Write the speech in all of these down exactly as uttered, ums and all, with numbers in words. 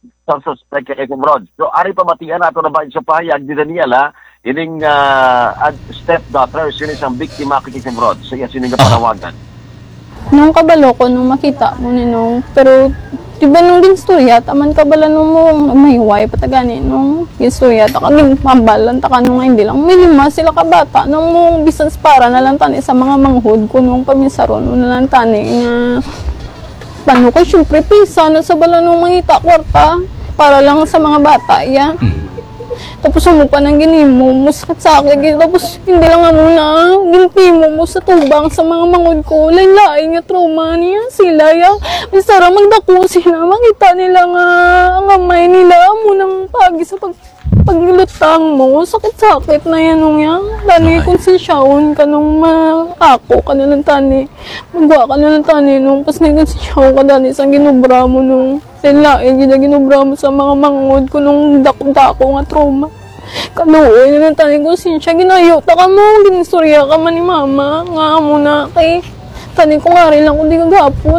sa suspect kay Rod. So, ari pamatian nato na ba sa pahayag ni Daniela, ining uh, stepdaughter, sino isang biktima kay Rod. So, yan sino nga panawagan. Nung kabalo ko, nung makita mo ninong, pero diba nung ginstorya, taman kabala nung mo mahiway patagani, nung ginstorya, taka nung pambalan, taka nung hindi lang, may lima sila kabata, nung mong business para nalantani sa mga manghud ko, nung pamisaron, nung nalantani, nga, paano ko, syempre, pisa na sa bala nung mahita kwarta, para lang sa mga bata, ya. Tapos mo pa nang ginimo mo sakit sa akin, tapos hindi lang ano na, ginpimo mo sa tubang sa mga mangod ko, lain-lain nga trauma niya sila, ya. May sarang magdako sila, makita nila nga, ang amay nila, mo nang pagi sa pag paglutang mo, sakit-sakit na yan nung yan. Dani, kung sinsyaon ka nung ako, ka na lang tani, magwa ka na lang tani nung pas na yung sinsyaon ka dani, isang ginubra mo nung sila, eh, ginubra mo sa mga mangod ko nung dako-dako nga trauma. Kaluoy na lang tani kung sinsya, ginayota ka mo, ginistorya ka man ni mama, nga mo na, kay, tani ko nga rin lang kung di kagapon.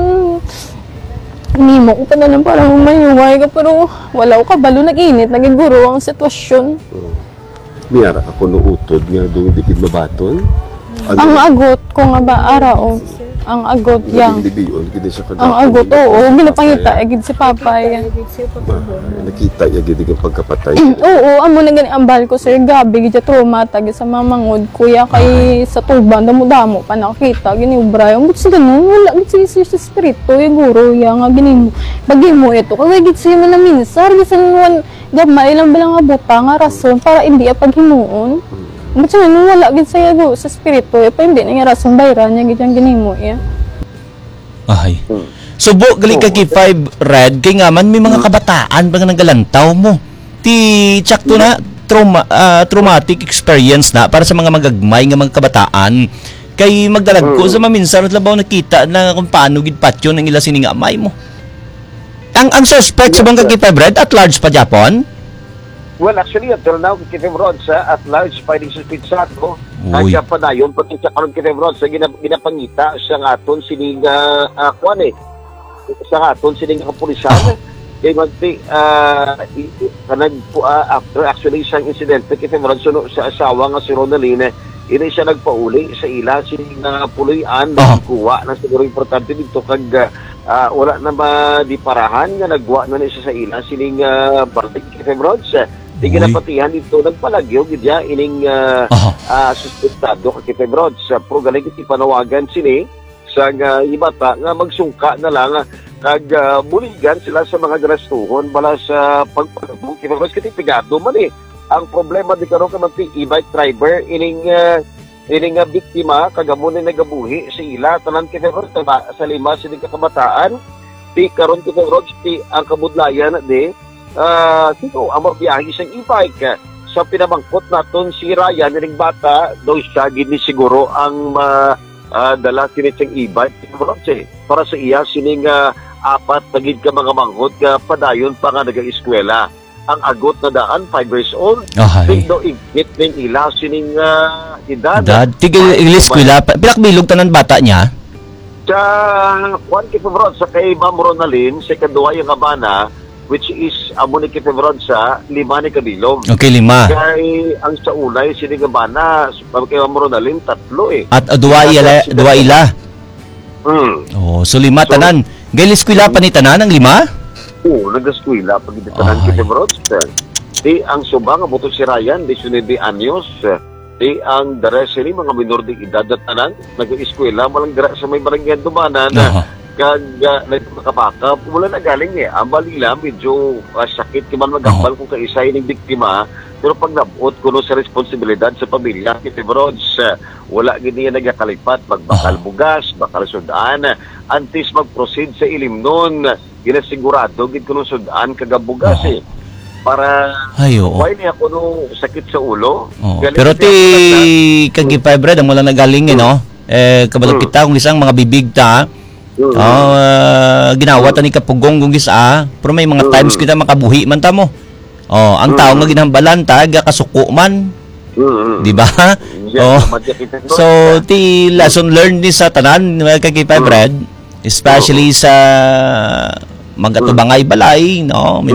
Nimo ko pa na lang parang mayuway ka, pero wala ko kabalo, nag-init, nagiguro ang sitwasyon. Oh. Miyara ako nuutod nga doon dikit mabaton. Ano? Ang agot ko nga ba, araw, ang agot yang. Ang agot, oo, ginapangita, agad si Papay. Nakita niya gid ang pagkapatay. Oo, amo na gani ambal ko, sir, gabi, gidya traumata, sa mga mangod, kuya, kay sa tuban, damo-damo pa nakita, ginubra, yung buti sa ganun, wala, gid si sa spirito, yung guro, yung nga, gini mo, bagi mo ito, kaya gid siya man na minsar, gid sa naman, gamay lang ba lang nga buta, nga rason, para hindi apaghimuon. Ba't siya nung wala gid sa yago sa spirito, eh, pa hindi na nga rason bayran niya gid yung ginimo, eh. Ay. Subo, gali ka kay five red, kay nga man may mga kabataan ba nga nagalantaw mo. Ti, tsak to na, trauma, uh, traumatic experience na para sa mga magagmay nga mga kabataan. Kay magdalag ko sa maminsan at labaw nakita na kung paano gid patyo ng ila sining amay mo. Ang ang suspect sa bang kay five red at large pa Japon? Well, actually, until now, Kitim Rod sa at large finding suspitsado, kaya pa na yun, pati sa karon Kitim Rod sa ginap ginapangita sa ngaton sining uh, uh, kwan eh, sa ngaton sining kapulisan, kaya magti, uh, kanag, uh, after actually isang incident, Kitim Rod, so, sa asawa nga si Ronaline, ini siya nagpauli sa ila, sining uh, puloyan, uh-huh. Nagkuha, na siguro importante dito, kag, uh, wala na ba di parahan, nga nagwa na niya sa ila, sining uh, Bartik Kitim Rod, sa di ginapatihan dito nagpalagyo gidya ining uh, uh-huh. uh, suspektado kay Kitim Rod sa pro galing iti panawagan sini sa uh, ibata nga magsungka na lang kag uh, buligan sila sa mga garastuhon bala sa pagpalabong Kitim Rod kiti pigado man eh ang problema di karon ka magti e-bike driver ining uh, ining uh, biktima kagamon ni nagabuhi sa ila tanan Kitim Rod sa lima sining kabataan di karon Kitim Rod ti ang kabudlayan di Uh, sino ang mabiyahe sa e-bike sa pinamangkot naton si Ryan niling bata daw siya gini siguro ang uh, uh, dala sinitsang e-bike para sa iya sining uh, apat nagid ka mga manghot ka padayon pa nga naga-eskwela ang agot na daan five years old tigdo igit ning ila sining uh, edad edad tigil eskwela pilakbilog tanan bata niya sa Juan Kipibrod sa kay Ma'am Ronalyn sa kaduwa yung abana which is amo ni Kitim Rod sa lima ni kabilog. Okay, lima. Kaya ang sa ulay, sinigabana, kay Amo Ronalyn, tatlo eh. At uh, dua ila, dua ila. Hmm. Oh, so lima so, tanan. Gayl eskwela pa ni tanan ang lima? Oo, nag-eskwela pa ni tanan Kitim Rod. Di ang subang, abuto si Ryan, di sunidi anyos. Di ang daresili, mga minor di edad at tanan, nag-eskwela, malang dira sa may barangay dumanan na uh-huh. Kag uh, nagpakabaka, wala na galing eh. Ang balila, medyo uh, sakit kiman magambal oh. Kung kaisay ng biktima. Pero pag nabot kuno sa responsibilidad sa pamilya, Kitim Rod, uh, wala gini nagakalipat, magbakal oh. Bugas, bakal sudaan, antes mag-proceed sa ilim nun, ginasigurado, gid kuno sudaan kagabugas oh. Eh. Para, why niya kuno sakit sa ulo. Oh. Pero ti kagipay bread, ang wala na galing eh, no? Eh, kabalag kita kung isang mga bibig ta, Uh, uh, ginawa ta ni kapugong kung gisa pero may mga times kita makabuhi man ta mo oh ang tao nga ginhambalan ta ga kasuko man di ba oh so ti lesson learned ni sa tanan kay Five Red especially sa magatubangay balay no